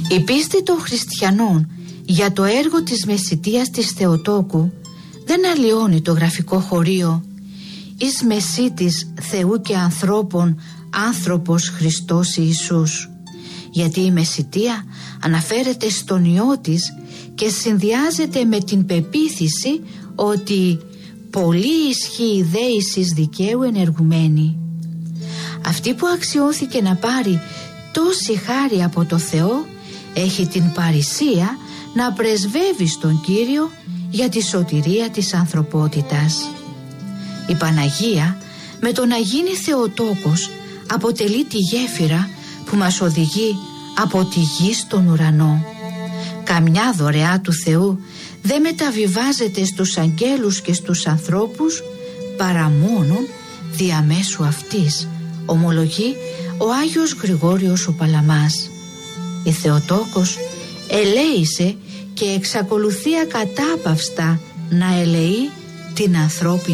Η πίστη των χριστιανών για το έργο της Μεσιτείας της Θεοτόκου δεν αλλοιώνει το γραφικό χωρίο «Εις Μεσίτης Θεού και ανθρώπων άνθρωπος Χριστός Ιησούς», γιατί η Μεσιτεία αναφέρεται στον Υιό της και συνδυάζεται με την πεποίθηση ότι «πολύ ισχύει δέησης δικαίου ενεργουμένη». Αυτή που αξιώθηκε να πάρει τόση χάρη από το Θεό έχει την παρησία να πρεσβεύει στον Κύριο για τη σωτηρία της ανθρωπότητας. Η Παναγία με το να γίνει Θεοτόκος αποτελεί τη γέφυρα που μας οδηγεί από τη γη στον ουρανό. Καμιά δωρεά του Θεού δεν μεταβιβάζεται στους αγγέλους και στους ανθρώπους παρά μόνον διαμέσου αυτής, ομολογεί ο Άγιος Γρηγόριος ο Παλαμάς. Η Θεοτόκος ελέησε και εξακολουθεί ακατάπαυστα να ελεεί την ανθρώπινη